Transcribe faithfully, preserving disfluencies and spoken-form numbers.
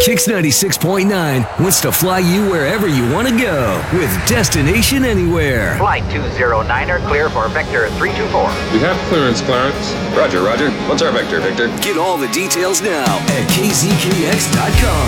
Kix ninety-six point nine wants to fly you wherever you want to go with Destination Anywhere. Flight two oh niner clear for Vector three two four. We have clearance, Clarence. Roger, roger. What's our vector, Victor? Get all the details now at K Z K X dot com.